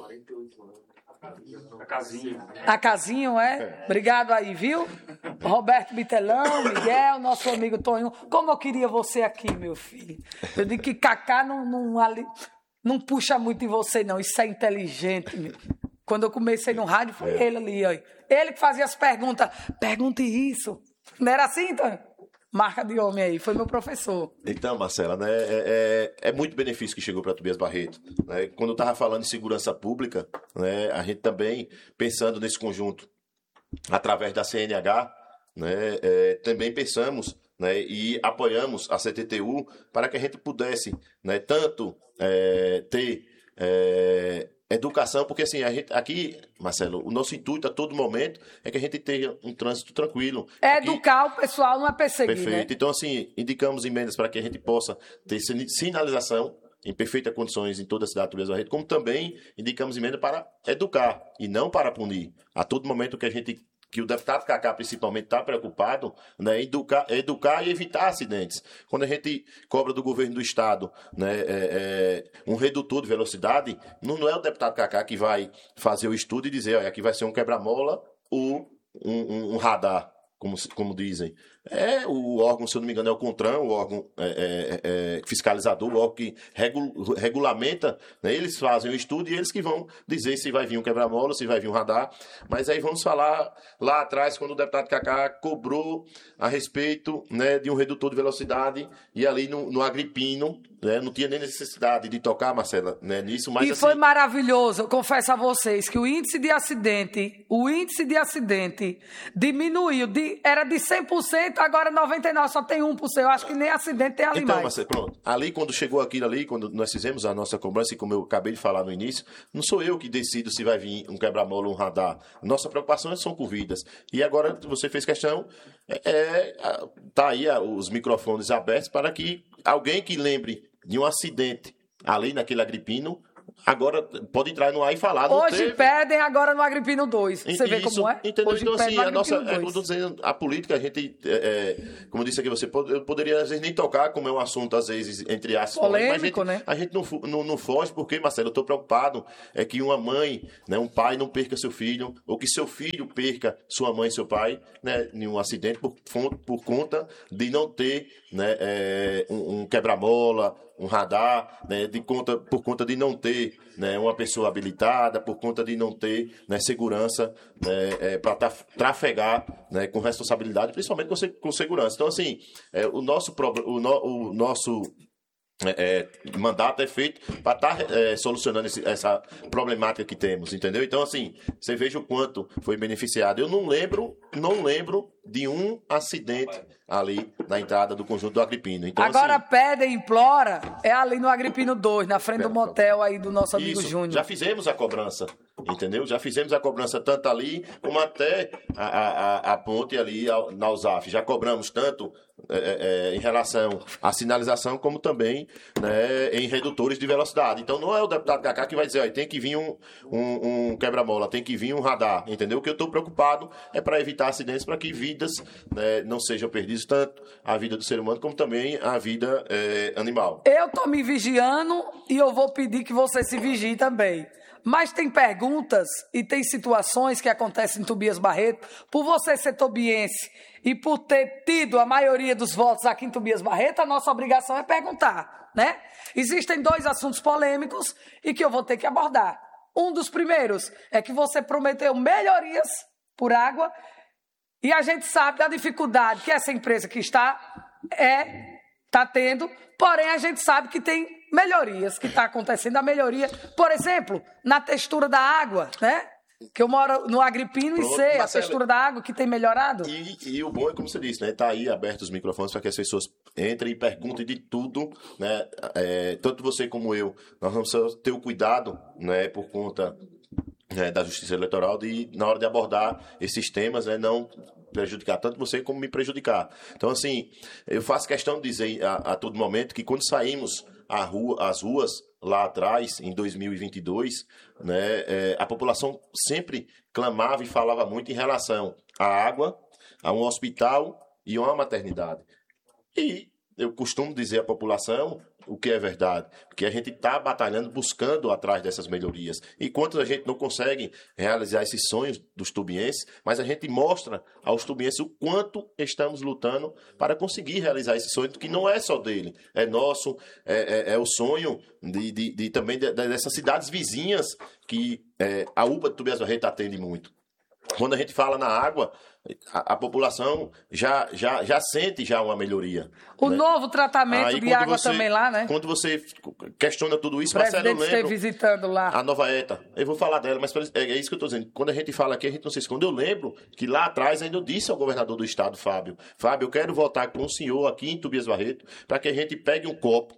A Casinho. A Casinho, é? Obrigado aí, viu? Roberto Bitelão, Miguel, nosso amigo Tonho. Como eu queria você aqui, meu filho. Eu digo que Cacá não, não, ali, não puxa muito em você, não. Isso é inteligente, meu. Quando eu comecei no rádio, foi é. ele ali, ó. Ele que fazia as perguntas. Pergunte isso. Não era assim, Tonho? Marca de homem aí, foi meu professor. Então, Marcela, né, é, é, é muito benefício que chegou para Tobias Barreto. Né? Quando eu estava falando de segurança pública, né, a gente também, pensando nesse conjunto, através da C N H, né, é, também pensamos, né, e apoiamos a C T T U para que a gente pudesse, né, tanto é, ter... É, educação, porque assim, a gente, aqui, Marcelo, o nosso intuito a todo momento é que a gente tenha um trânsito tranquilo. É aqui, educar o pessoal, não é perseguir, perfeito. Né? Então, assim, indicamos emendas para que a gente possa ter sinalização em perfeitas condições em toda a cidade de Tobias Barreto, como também indicamos emenda para educar e não para punir. A todo momento que a gente que o deputado Cacá principalmente está preocupado, né, educar, educar e evitar acidentes. Quando a gente cobra do governo do estado, né, é, é, um redutor de velocidade, não, não é o deputado Cacá que vai fazer o estudo e dizer, olha, aqui vai ser um quebra-mola ou um, um, um radar. como, como dizem. É o órgão, se eu não me engano, é o CONTRAN, o órgão é, é, é, fiscalizador, o órgão que regu, regulamenta, né? Eles fazem o estudo e eles que vão dizer se vai vir um quebra-mola, se vai vir um radar. Mas aí vamos falar lá atrás, quando o deputado Cacá cobrou a respeito, né, de um redutor de velocidade e ali no, no Agripino, né, não tinha nem necessidade de tocar, Marcela, né, nisso. Mas, e assim, foi maravilhoso, eu confesso a vocês, que o índice de acidente, o índice de acidente diminuiu, de, era de cem por cento, agora noventa e nove por cento, só tem um por cento. Eu acho que nem acidente tem ali então, mais. Marcelo, pronto. Ali, quando chegou aquilo ali, quando nós fizemos a nossa cobrança, e como eu acabei de falar no início, não sou eu que decido se vai vir um quebra-mola ou um radar. Nossa preocupação são com vidas. E agora, você fez questão, é, é, tá aí os microfones abertos para que alguém que lembre de um acidente ali naquele Agripino, agora pode entrar no ar e falar. Não Hoje teve... pedem, agora no Agripino dois. Você vê como é? Entendeu? Hoje Então, assim, a nossa. dois. É, eu tô dizendo, a política, a gente. É, é, como eu disse aqui, você pode, eu poderia, às vezes, nem tocar, como é um assunto, às vezes, entre aspas. Polêmico, mas a gente, né? A gente não, não, não foge, porque, Marcelo, eu estou preocupado é que uma mãe, né, um pai não perca seu filho, ou que seu filho perca sua mãe e seu pai, né, em um acidente por, por conta de não ter, né, é, um, um quebra-mola, um radar, né, de conta, por conta de não ter, né, uma pessoa habilitada, por conta de não ter, né, segurança, né, é, para trafegar, né, com responsabilidade, principalmente com, com segurança. Então, assim, é, o, nosso, o, no, o nosso é, é, mandato é feito para estar tá, é, solucionando esse, essa problemática que temos, entendeu? Então, assim, você veja o quanto foi beneficiado. Eu não lembro, não lembro de um acidente ali na entrada do conjunto do Agripino. Então, agora assim, pede e implora, é ali no Agripino dois, na frente do motel aí do nosso amigo isso, Júnior. Já fizemos a cobrança, entendeu? Já fizemos a cobrança tanto ali como até a, a, a ponte ali na U S A F. Já cobramos tanto é, é, em relação à sinalização como também, né, em redutores de velocidade. Então não é o deputado Cacá que vai dizer, ó, tem que vir um, um, um quebra-mola, tem que vir um radar, entendeu? O que eu estou preocupado é para evitar acidentes, para que vidas, né, não sejam perdidas, tanto a vida do ser humano como também a vida é, animal. Eu tô me vigiando e eu vou pedir que você se vigie também. Mas tem perguntas e tem situações que acontecem em Tobias Barreto, por você ser tobiense e por ter tido a maioria dos votos aqui em Tobias Barreto, a nossa obrigação é perguntar, né? Existem dois assuntos polêmicos e que eu vou ter que abordar. Um dos primeiros é que você prometeu melhorias por água e a gente sabe da dificuldade que essa empresa que está é, está tendo, porém a gente sabe que tem melhorias, que está acontecendo a melhoria, por exemplo, na textura da água, né? Que eu moro no Agripino e sei a textura da água que tem melhorado. E, e o bom é como você disse, né? Tá aí aberto os microfones para que as pessoas entrem e perguntem de tudo, né? É, tanto você como eu, nós vamos ter o cuidado, né? Por conta, né, da Justiça Eleitoral, de, na hora de abordar esses temas, né, não prejudicar tanto você como me prejudicar. Então, assim, eu faço questão de dizer a, a todo momento que quando saímos à rua, às ruas lá atrás, em dois mil e vinte e dois, né, é, a população sempre clamava e falava muito em relação à água, a um hospital e a uma maternidade. E eu costumo dizer à população o que é verdade, porque a gente está batalhando, buscando atrás dessas melhorias. Enquanto a gente não consegue realizar esses sonhos dos tubienses, mas a gente mostra aos tubienses o quanto estamos lutando para conseguir realizar esse sonho, que não é só dele, é nosso, é, é, é o sonho de, de, de também de, de, dessas cidades vizinhas que é, a U B A de Tobias Barreto atende muito. Quando a gente fala na água, a, a população já, já, já sente já uma melhoria. O né? novo tratamento Aí, de água você, também lá, né? Quando você questiona tudo isso, o Marcelo, eu presidente lembro... esteve visitando lá. A Nova ETA. Eu vou falar dela, mas é, é isso que eu estou dizendo. Quando a gente fala aqui, a gente não se esconde. Eu lembro que lá atrás ainda eu disse ao governador do estado, Fábio, Fábio, eu quero voltar com o senhor aqui em Tobias Barreto para que a gente pegue um copo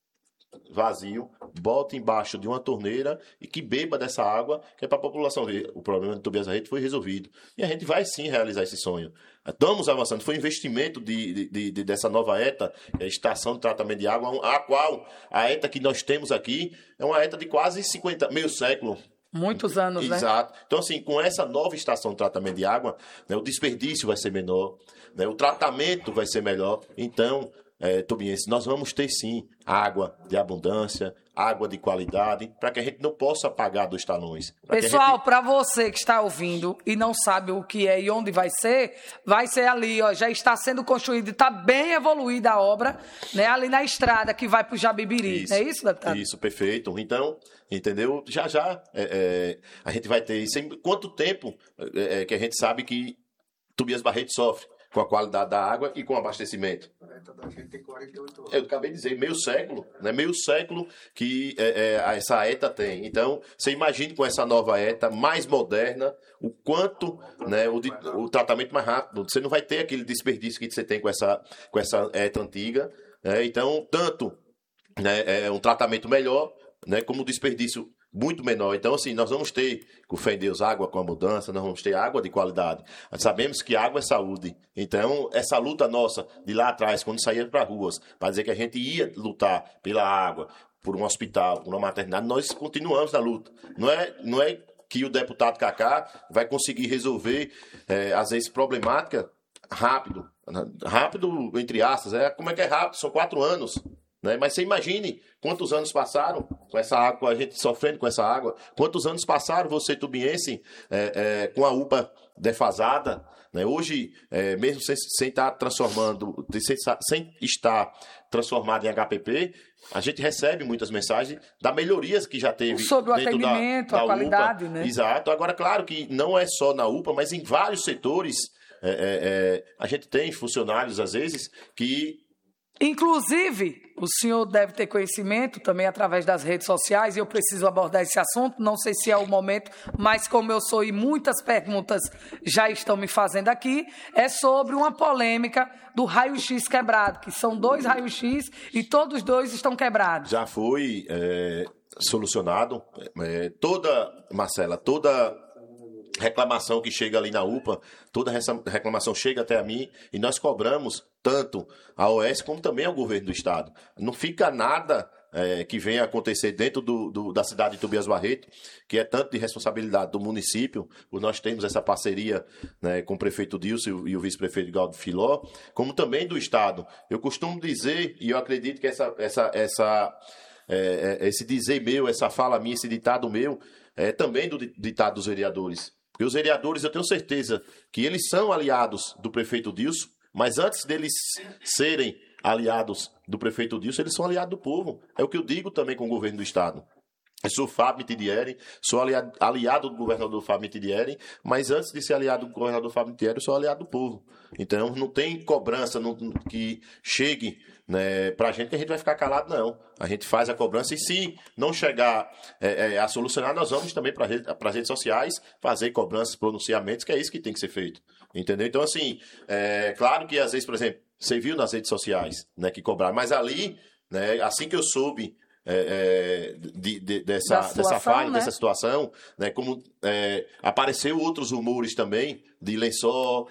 vazio, bote embaixo de uma torneira e que beba dessa água, que é para a população ver. O problema de Tobias Barreto foi resolvido. E a gente vai sim realizar esse sonho. Estamos avançando. Foi um investimento de, de, de, dessa nova ETA, a Estação de Tratamento de Água, a qual a ETA que nós temos aqui é uma ETA de quase cinquenta, meio século. Muitos anos, né? Exato. Então, assim, com essa nova estação de tratamento de água, né, o desperdício vai ser menor, né, o tratamento vai ser melhor. Então, é, Tobiense, nós vamos ter sim água de abundância, água de qualidade, para que a gente não possa pagar dos talões. Pessoal, gente... para você que está ouvindo e não sabe o que é e onde vai ser, vai ser ali, ó, já está sendo construído, está bem evoluída a obra, né, ali na estrada que vai para o Jabibiri, isso, é isso, deputado? Isso, perfeito. Então, entendeu? Já, já, é, é, a gente vai ter isso. Quanto tempo é, é, que a gente sabe que Tobias Barreto sofre com a qualidade da água e com o abastecimento? Eu acabei de dizer, meio século, né? Meio século que é, é, essa ETA tem. Então, você imagine com essa nova ETA mais moderna, o quanto, né, o, o tratamento mais rápido. Você não vai ter aquele desperdício que você tem com essa, com essa ETA antiga. Né? Então, tanto, né, é um tratamento melhor, né, como o desperdício muito menor. Então, assim, nós vamos ter, com fé em Deus, água com a mudança, nós vamos ter água de qualidade. Nós sabemos que água é saúde. Então, essa luta nossa de lá atrás, quando saía para ruas, para dizer que a gente ia lutar pela água, por um hospital, por uma maternidade, nós continuamos na luta. Não é, não é que o deputado Cacá vai conseguir resolver, é, às vezes, problemática rápido. Rápido, entre aspas. É, como é que é rápido? São quatro anos. Né? Mas você imagine quantos anos passaram com essa água, a gente sofrendo com essa água. Quantos anos passaram você, tubiense, é, é, com a U P A defasada. Né? Hoje, é, mesmo sem, sem estar transformando, sem, sem estar transformado em H P P, a gente recebe muitas mensagens da melhorias que já teve sobre o dentro atendimento, da, da a qualidade, U P A. né? Exato. Agora, claro que não é só na U P A, mas em vários setores é, é, é, a gente tem funcionários, às vezes, que... Inclusive, o senhor deve ter conhecimento também através das redes sociais, e eu preciso abordar esse assunto, não sei se é o momento, mas como eu sou e muitas perguntas já estão me fazendo aqui, é sobre uma polêmica do raio-x quebrado, que são dois raios-x e todos dois estão quebrados. Já foi é, solucionado, é, toda, Marcela, toda... reclamação que chega ali na U P A, toda essa reclamação chega até a mim e nós cobramos tanto a O S como também ao governo do estado. Não fica nada é, que venha acontecer dentro do, do, da cidade de Tobias Barreto, que é tanto de responsabilidade do município, nós temos essa parceria, né, com o prefeito Dilson e o vice-prefeito Galdo Filó, como também do estado. Eu costumo dizer, e eu acredito que essa, essa, essa, é, esse dizer meu, essa fala minha, esse ditado meu, é também do ditado dos vereadores. Porque os vereadores, eu tenho certeza que eles são aliados do prefeito Dilson, mas antes deles serem aliados do prefeito Dilson, eles são aliados do povo. É o que eu digo também com o governo do estado. Eu sou Fábio Mitidieri, sou aliado, aliado do governador Fábio Mitidieri, mas antes de ser aliado do governador Fábio Mitidieri, eu sou aliado do povo. Então, não tem cobrança não, que chegue, né, para a gente que a gente vai ficar calado, não. A gente faz a cobrança e se não chegar é, é, a solucionar, nós vamos também para rede, as redes sociais fazer cobranças, pronunciamentos, que é isso que tem que ser feito. Entendeu? Então, assim, é claro que às vezes, por exemplo, você viu nas redes sociais, né, que cobraram, mas ali, né, assim que eu soube É, é, de, de, dessa, situação, dessa falha, né? dessa situação, né? Como é, apareceu outros rumores também de lençol,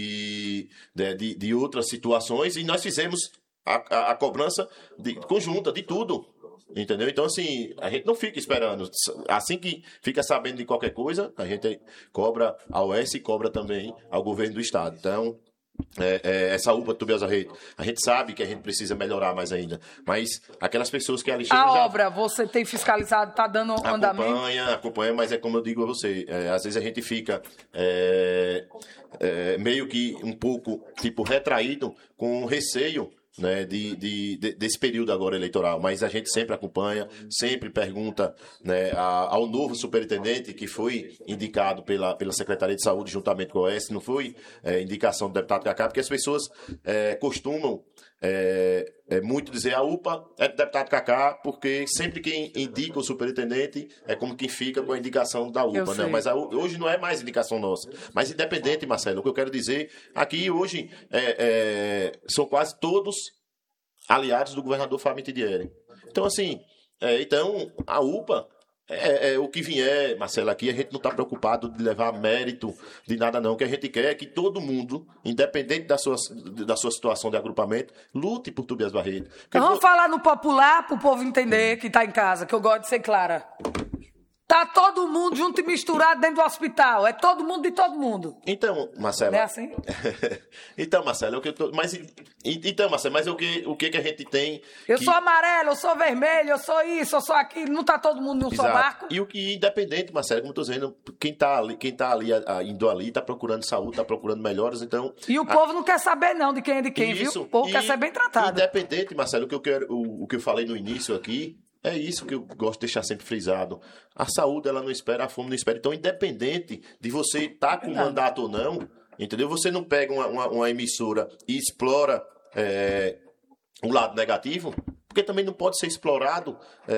de, de, de, de outras situações, e nós fizemos a, a, a cobrança de, conjunta de tudo, entendeu? Então, assim, a gente não fica esperando. Assim que fica sabendo de qualquer coisa, a gente cobra a O S e cobra também ao governo do estado. Então, É, é, essa U P A de Tobias Barreto, a gente sabe que a gente precisa melhorar mais ainda, mas aquelas pessoas que ali chegam a já... obra, você tem fiscalizado, está dando andamento? Acompanha, acompanha, mas é como eu digo a você, é, às vezes a gente fica é, é, meio que um pouco, tipo, retraído com receio, né, de, de, de, desse período agora eleitoral, mas a gente sempre acompanha, sempre pergunta, né, a, ao novo superintendente que foi indicado pela, pela Secretaria de Saúde juntamente com a O S, não foi é, indicação do deputado Cacá, porque as pessoas é, costumam é, é, muito dizer a U P A é do deputado Cacá, porque sempre quem indica o superintendente é como quem fica com a indicação da U P A, né? Mas a, hoje não é mais indicação nossa, mas independente, Marcelo, o que eu quero dizer aqui hoje é, é, são quase todos aliados do governador Fábio Mitidieri. Então, assim, é, então, a U P A, é, é, o que vier, Marcelo, aqui, a gente não está preocupado de levar mérito de nada, não. O que a gente quer é que todo mundo, independente da sua, da sua situação de agrupamento, lute por Tobias Barreto. Então, vamos vou... falar no popular para o povo entender que está em casa, que eu gosto de ser clara. Tá todo mundo junto e misturado dentro do hospital. É todo mundo de todo mundo. Então, Marcelo. Não é assim? então, Marcelo, é o que eu tô... mas então, Marcelo, mas é o que o que, que a gente tem? Eu que... sou amarelo, eu sou vermelho, eu sou isso, eu sou aquilo. Não tá todo mundo num só barco? E o que independente, Marcelo, como eu tô dizendo, quem tá ali, quem tá ali a, a, indo ali, tá procurando saúde, tá procurando melhoras, então. E o a... povo não quer saber não de quem é de quem, isso, viu? O povo e... quer ser bem tratado. Independente, Marcelo, o que eu quero, o, o que eu falei no início aqui. É isso que eu gosto de deixar sempre frisado. A saúde, ela não espera, a fome não espera. Então, independente de você estar com mandato ou não, entendeu? Você não pega uma, uma, uma emissora e explora é, um lado negativo, porque também não pode ser explorado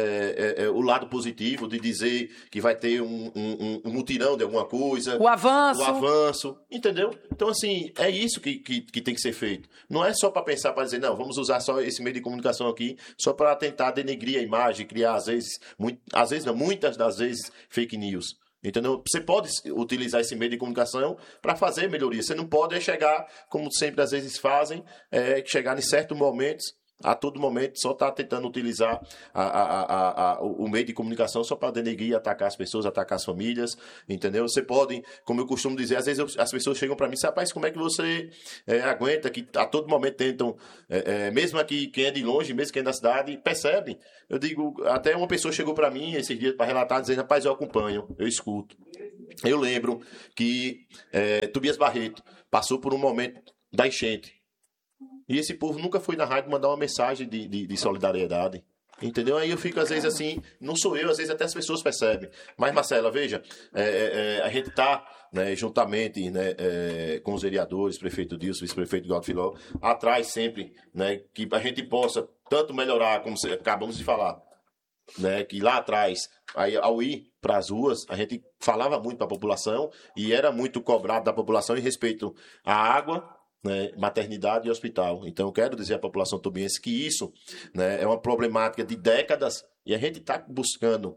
é, é, é, o lado positivo de dizer que vai ter um, um, um mutirão de alguma coisa. O avanço. O avanço, entendeu? Então, assim, é isso que, que, que tem que ser feito. Não é só para pensar, para dizer, não, vamos usar só esse meio de comunicação aqui, só para tentar denegrir a imagem, criar, às vezes, muito, às vezes não, muitas das vezes, fake news. Entendeu? Você pode utilizar esse meio de comunicação para fazer melhoria. Você não pode chegar, como sempre às vezes fazem, é, chegar em certos momentos, a todo momento, só está tentando utilizar a, a, a, a, o meio de comunicação só para denegrir, atacar as pessoas, atacar as famílias, entendeu? Você pode, como eu costumo dizer, às vezes eu, as pessoas chegam para mim e dizem, rapaz, como é que você é, aguenta que a todo momento tentam, é, é, mesmo aqui quem é de longe, mesmo quem é da cidade, percebe. Eu digo, até uma pessoa chegou para mim esses dias para relatar, dizendo, rapaz, eu acompanho, eu escuto. Eu lembro que é, Tobias Barreto passou por um momento da enchente. E esse povo nunca foi na rádio mandar uma mensagem de, de, de solidariedade. Entendeu? Aí eu fico, às vezes, assim, não sou eu, às vezes até as pessoas percebem. Mas, Marcela, veja, é, é, a gente está, né, juntamente, né, é, com os vereadores, prefeito Dilson, vice-prefeito Galdo Filó, atrás sempre, né, que a gente possa tanto melhorar, como acabamos de falar, né, que lá atrás, aí, ao ir para as ruas, a gente falava muito para a população e era muito cobrado da população em respeito à água, né, maternidade e hospital. Então eu quero dizer à população tobiense que isso, né, é uma problemática de décadas e a gente está buscando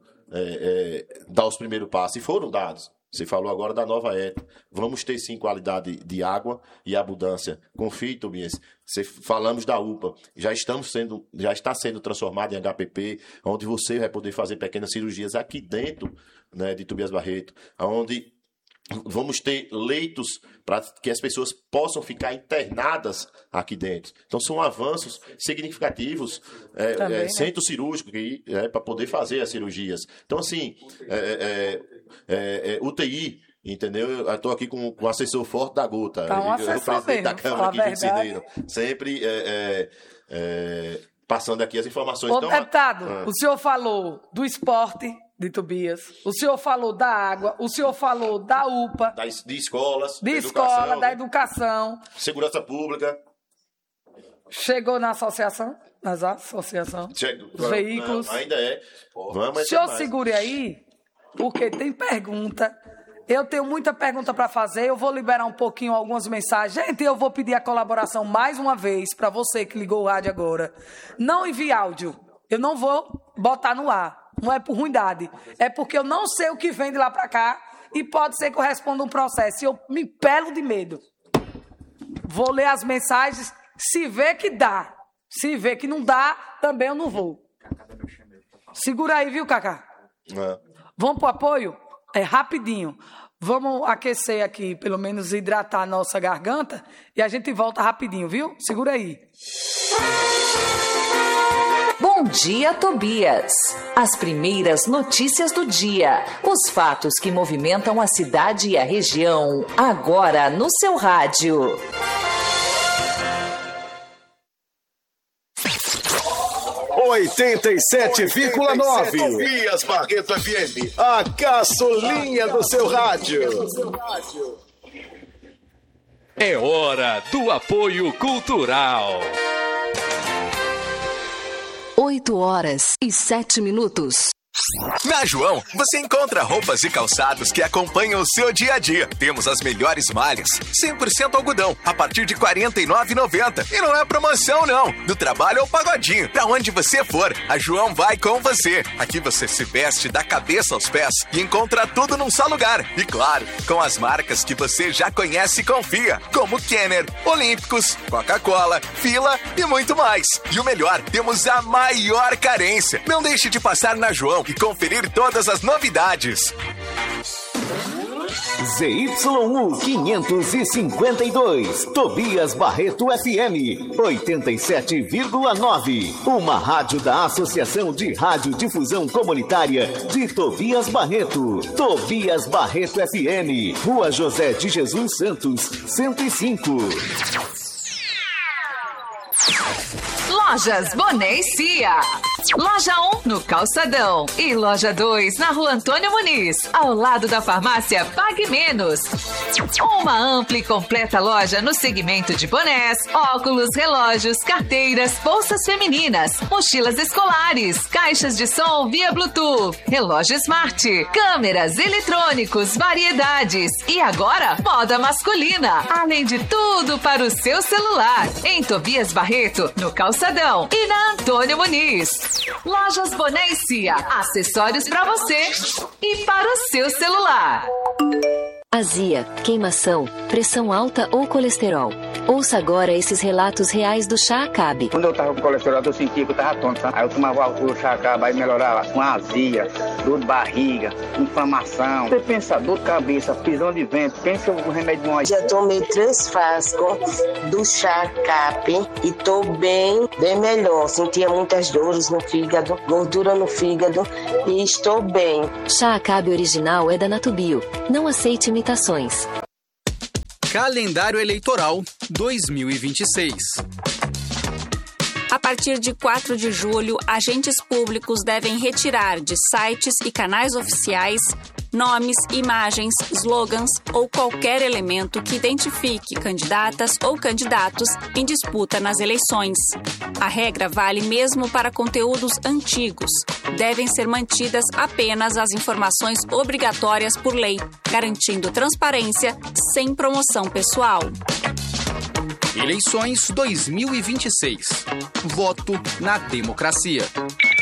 é, é, dar os primeiros passos, e foram dados. Você falou agora da nova ETA. Vamos ter sim qualidade de água e abundância. Confie, tobiense. Você, falamos da U P A. Já estamos sendo, já está sendo transformado em H P P, onde você vai poder fazer pequenas cirurgias aqui dentro, né, de Tobias Barreto, onde vamos ter leitos para que as pessoas possam ficar internadas aqui dentro. Então, são avanços significativos. É, Também, é, né? Centro cirúrgico é, para poder fazer as cirurgias. Então, assim, é, é, é, é, U T I, entendeu? Eu estou aqui com, com o assessor forte da Gota. Tá um o assessor presidente da mesmo, Câmara aqui, falar a Vincineiro. Sempre é, é, é, passando aqui as informações. Ô, então, deputado, ah. o senhor falou do esporte de Tobias, o senhor falou da água, o senhor falou da U P A, da, de escolas, de da escola, educação, da né? educação. Segurança pública. Chegou na associação? Nas associação? Chega, Os veículos. Não, ainda é. Vamos, O senhor segure aí, porque tem pergunta. Eu tenho muita pergunta para fazer. Eu vou liberar um pouquinho algumas mensagens. Gente, eu vou pedir a colaboração mais uma vez para você que ligou o rádio agora. Não envie áudio. Eu não vou botar no ar. Não é por ruindade. É porque eu não sei o que vem de lá para cá e pode ser que eu responda um processo. E eu me pelo de medo. Vou ler as mensagens. Se vê que dá. Se vê que não dá, também eu não vou. Segura aí, viu, Cacá? É. Vamos pro apoio? É rapidinho. Vamos aquecer aqui, pelo menos hidratar a nossa garganta e a gente volta rapidinho, viu? Segura aí. Bom dia, Tobias. As primeiras notícias do dia. Os fatos que movimentam a cidade e a região. Agora no seu rádio. oitenta e sete vírgula nove. Tobias Barreto F M. A caçulinha do seu rádio. É hora do apoio cultural. oito horas e sete minutos. Na João, você encontra roupas e calçados que acompanham o seu dia a dia. Temos as melhores malhas, cem por cento algodão, a partir de quarenta e nove reais e noventa centavos. E não é promoção, não. Do trabalho ao pagodinho, pra onde você for, a João vai com você. Aqui você se veste da cabeça aos pés e encontra tudo num só lugar. E claro, com as marcas que você já conhece e confia, como Kenner, Olímpicos, Coca-Cola, Fila e muito mais. E o melhor, temos a maior carência. Não deixe de passar na João e e conferir todas as novidades. Z Y U quinhentos e cinquenta e dois, Tobias Barreto F M, oitenta e sete vírgula nove. Uma rádio da Associação de Radiodifusão Comunitária de Tobias Barreto. Tobias Barreto F M, Rua José de Jesus Santos, cento e cinco. Lojas Boné e Cia. Loja um no Calçadão e Loja dois na Rua Antônio Muniz, ao lado da farmácia Pague Menos. Uma ampla e completa loja no segmento de bonés, óculos, relógios, carteiras, bolsas femininas, mochilas escolares, caixas de som via Bluetooth, relógio smart, câmeras, eletrônicos, variedades e agora moda masculina, além de tudo para o seu celular. Em Tobias Barreto, no Calçadão e na Antônio Muniz. Lojas Boné e Cia, acessórios para você e para o seu celular. Azia, queimação, pressão alta ou colesterol. Ouça agora esses relatos reais do Chá Acabe. Quando eu tava com colesterol, eu sentia que eu tava tonto, sabe? Aí eu tomava o Chá Acabe, aí melhorava com azia, dor de barriga, inflamação. Você pensa, dor de cabeça, prisão de vento, pensa o remédio bom. Já tomei três frascos do Chá Acabe e tô bem, bem melhor. Sentia muitas dores no fígado, gordura no fígado e estou bem. Chá Acabe original é da Natubio. Não aceite imitações. Calendário Eleitoral dois mil e vinte e seis. A partir de quatro de julho, agentes públicos devem retirar de sites e canais oficiais nomes, imagens, slogans ou qualquer elemento que identifique candidatas ou candidatos em disputa nas eleições. A regra vale mesmo para conteúdos antigos. Devem ser mantidas apenas as informações obrigatórias por lei, garantindo transparência sem promoção pessoal. Eleições dois mil e vinte e seis. Voto na democracia.